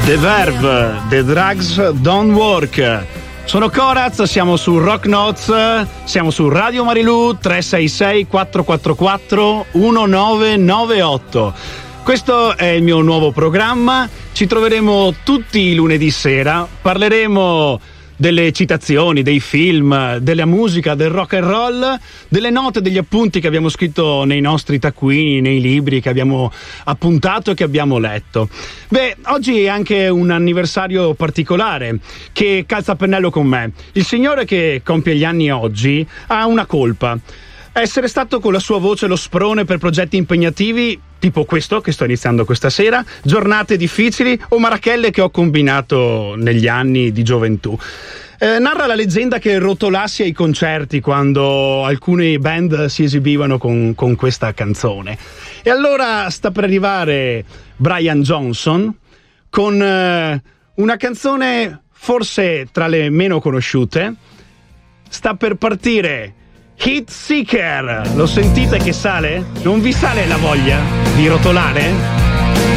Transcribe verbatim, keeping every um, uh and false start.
The Verve, The Drugs Don't Work. Sono Coraz, siamo su Rock Notes, siamo su Radio Marilù tre sei sei quattro quattro quattro uno nove nove otto. Questo è il mio nuovo programma, ci troveremo tutti i lunedì sera, parleremo delle citazioni, dei film, della musica, del rock and roll, delle note, degli appunti che abbiamo scritto nei nostri taccuini, nei libri che abbiamo appuntato e che abbiamo letto. Beh, oggi è anche un anniversario particolare che calza a pennello con me. Il signore che compie gli anni oggi ha una colpa: essere stato con la sua voce lo sprone per progetti impegnativi tipo questo che sto iniziando questa sera, giornate difficili o marachelle che ho combinato negli anni di gioventù. Eh, narra la leggenda che rotolassi ai concerti quando alcune band si esibivano con, con questa canzone. E allora sta per arrivare Brian Johnson con eh, una canzone forse tra le meno conosciute. Sta per partire Heat Seeker. Lo sentite che sale? Non vi sale la voglia di rotolare?